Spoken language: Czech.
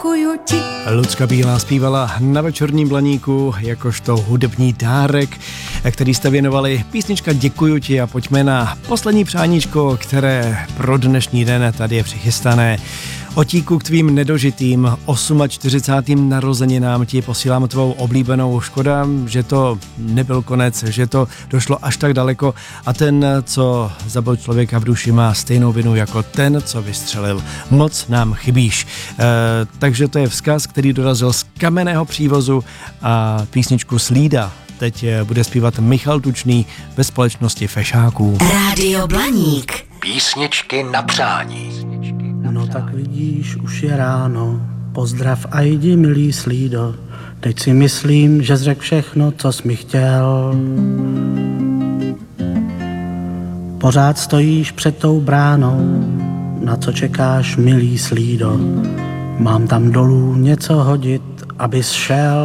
děkuju ti. Lucka Bílá zpívala na Večerním Blaníku jakožto hudební dárek, který jste věnovali. Písnička Děkuju ti a pojďme na poslední přáníčko, které pro dnešní den tady je přichystané. Otíku k tvým nedožitým 48. narozeninám ti posílám tvou oblíbenou. Škoda, že to nebyl konec, že to došlo až tak daleko a ten, co zabil člověka v duši, má stejnou vinu jako ten, co vystřelil. Moc nám chybíš. Takže to je vzkaz, který dorazil z kamenného přívozu a písničku Slída teď bude zpívat Michal Tučný ve společnosti Fešáků. Rádio Blaník. Písničky na přání. No tak vidíš, už je ráno, pozdrav a jdi, milý Slído, teď si myslím, že řekl všechno, co jsi mi chtěl. Pořád stojíš před tou bránou, na co čekáš, milý Slído, mám tam dolů něco hodit, abys šel.